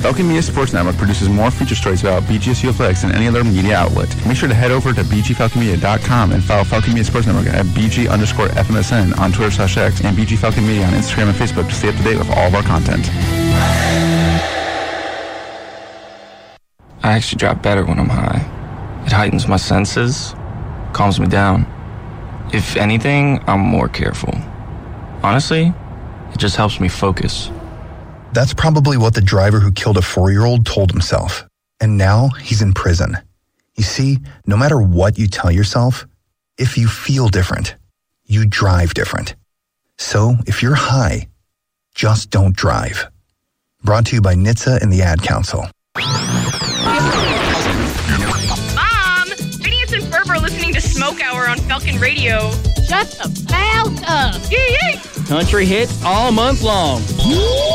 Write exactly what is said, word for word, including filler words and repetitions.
Falcon Media Sports Network produces more feature stories about B G S U Athletics than any other media outlet. Make sure to head over to b g falcon media dot com and follow Falcon Media Sports Network at bg underscore fmsn on Twitter slash X and B G Falcon Media on Instagram and Facebook to stay up to date with all of our content. I actually drop better when I'm high. It heightens my senses, calms me down. If anything, I'm more careful. Honestly, it just helps me focus. That's probably what the driver who killed a four-year-old told himself. And now he's in prison. You see, no matter what you tell yourself, if you feel different, you drive different. So if you're high, just don't drive. Brought to you by N H T S A and the Ad Council. Mom! Phineas and Ferb are listening to Smoke Hour on Falcon Radio. Shut the f*** up. Yee yee! Country hits all month long.